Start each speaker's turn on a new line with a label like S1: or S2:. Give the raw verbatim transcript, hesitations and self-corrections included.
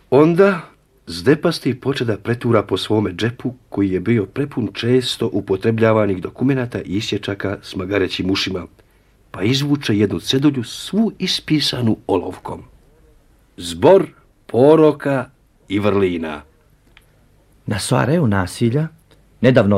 S1: Onda Zdepasti poče da pretura po svome džepu, koji je bio prepun često upotrebljavanih dokumenata i isječaka s magarećim ušima, pa izvuče jednu cedulju svu ispisanu olovkom. Zbor poroka i vrlina.
S2: Na soareu nasilja, nedavno